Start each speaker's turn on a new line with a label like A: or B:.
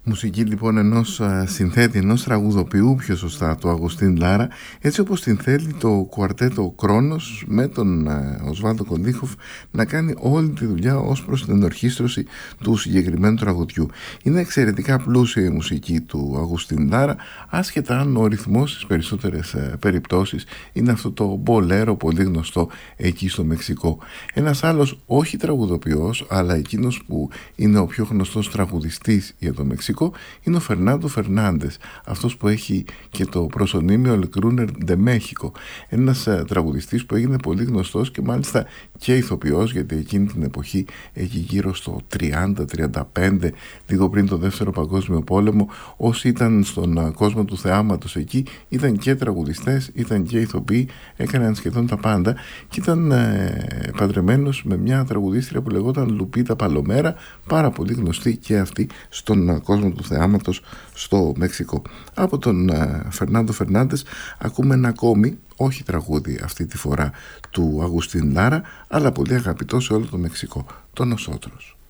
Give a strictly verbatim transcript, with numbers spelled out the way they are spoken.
A: Μουσική λοιπόν ενός συνθέτη, ενός τραγουδοποιού πιο σωστά, του Αγουστίν Λάρα, έτσι όπως την θέλει το κουαρτέτο Κρόνος με τον Οσβάλντο Κοντίχοφ να κάνει όλη τη δουλειά ως προς την ενορχήστρωση του συγκεκριμένου τραγουδιού. Είναι εξαιρετικά πλούσια η μουσική του Αγουστίν Λάρα, άσχετα αν ο ρυθμός στις περισσότερες περιπτώσεις είναι αυτό το μπολέρο πολύ γνωστό εκεί στο Μεξικό. Ένας άλλος όχι τραγουδοποιός, αλλά εκείνος που είναι ο πιο γνωστός τραγουδιστής για το Μεξικό είναι ο Φερνάντο Φερνάντες, αυτός που έχει και το προσωνύμιο El Crooner de México, ένας uh, τραγουδιστής που έγινε πολύ γνωστός και μάλιστα και ηθοποιός, γιατί εκείνη την εποχή, εκεί γύρω στο τριάντα τριάντα πέντε, λίγο πριν το δεύτερο παγκόσμιο πόλεμο, όσοι ήταν στον uh, κόσμο του θεάματος εκεί ήταν και τραγουδιστές, ήταν και ηθοποιοί, έκαναν σχεδόν τα πάντα και ήταν uh, παντρεμένος με μια τραγουδίστρια που λεγόταν Λουπίτα Παλομέρα, πάρα πολύ γνωστή και αυτή στον uh, κόσμο του θεάματος στο Μεξικό. Από τον Φερνάντο Φερνάντες ακούμε ένα ακόμη, όχι τραγούδι αυτή τη φορά του Αγουστίν Λάρα, αλλά πολύ αγαπητό σε όλο το Μεξικό, το Νοσότρος.